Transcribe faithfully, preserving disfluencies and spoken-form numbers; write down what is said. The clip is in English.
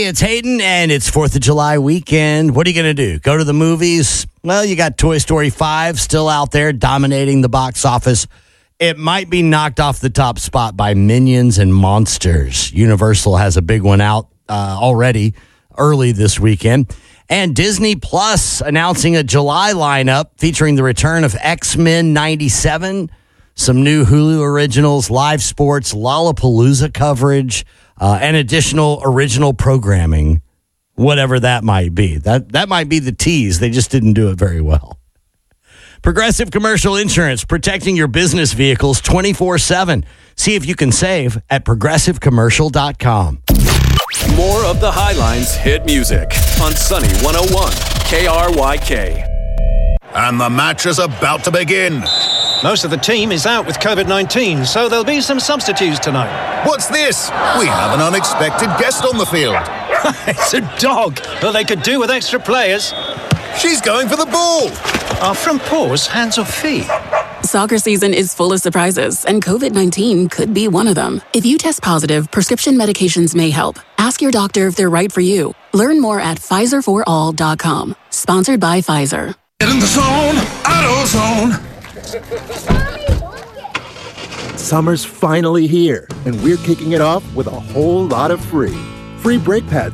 Hey, it's Hayden, and it's fourth of July weekend. What are you going to do? Go to the movies? Well, you got Toy Story five still out there dominating the box office. It might be knocked off the top spot by Minions and Monsters. Universal has a big one out uh, already early this weekend. And Disney Plus announcing a July lineup featuring the return of X-Men ninety-seven, some new Hulu originals, live sports, Lollapalooza coverage, uh, and additional original programming, whatever that might be. That, that might be the tease. They just didn't do it very well. Progressive Commercial Insurance, protecting your business vehicles twenty-four seven. See if you can save at progressive commercial dot com. More of the Highlines hit music on Sunny one oh one K R Y K. And the match is about to begin. Most of the team is out with covid nineteen, so there'll be some substitutes tonight. What's this? We have an unexpected guest on the field. It's a dog. Well, they could do with extra players. She's going for the ball. Are front paws hands or feet? Soccer season is full of surprises, and covid nineteen could be one of them. If you test positive, prescription medications may help. Ask your doctor if they're right for you. Learn more at Pfizer for all dot com. Sponsored by Pfizer. Get in the zone, AutoZone. Summer's finally here, and we're kicking it off with a whole lot of free. Free brake pads